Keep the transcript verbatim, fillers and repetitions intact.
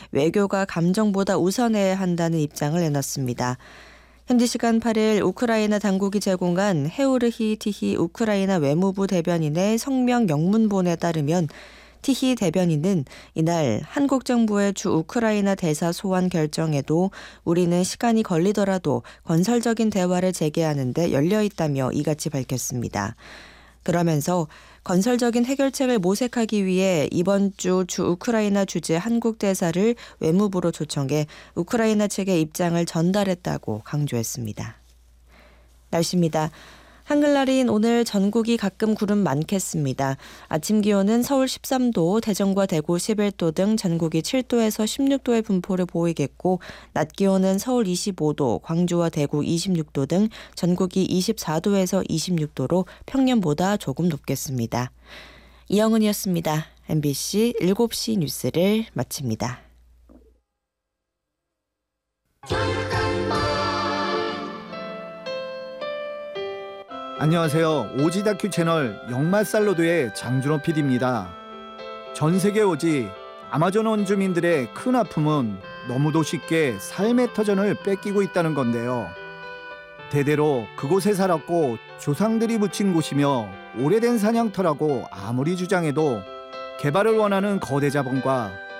외교가 감정보다 우선해야 한다는 입장을 내놨습니다. 현지 시간 팔 일 우크라이나 당국이 제공한 헤오르히 티히 우크라이나 외무부 대변인의 성명 영문본에 따르면 티히 대변인은 이날 한국 정부의 주 우크라이나 대사 소환 결정에도 우리는 시간이 걸리더라도 건설적인 대화를 재개하는 데 열려 있다며 이같이 밝혔습니다. 그러면서 건설적인 해결책을 모색하기 위해 이번 주 주 우크라이나 주재 한국 대사를 외무부로 초청해 우크라이나 측의 입장을 전달했다고 강조했습니다. 날씨입니다. 한글날인 오늘 전국이 가끔 구름 많겠습니다. 아침 기온은 서울 십삼 도, 대전과 대구 십일 도 등 전국이 칠 도에서 십육 도의 분포를 보이겠고 낮 기온은 서울 이십오 도, 광주와 대구 이십육 도 등 전국이 이십사 도에서 이십육 도로 평년보다 조금 높겠습니다. 이영은이었습니다. 엠비씨 일곱 시 뉴스를 마칩니다. 안녕하세요. 오지 다큐 채널 역마살로드의 장준호 피디입니다. 전 세계 오지 아마존 원주민들의 큰 아픔은 너무도 쉽게 삶의 터전을 뺏기고 있다는 건데요. 대대로 그곳에 살았고 조상들이 묻힌 곳이며 오래된 사냥터라고 아무리 주장해도 개발을 원하는 거대 자본과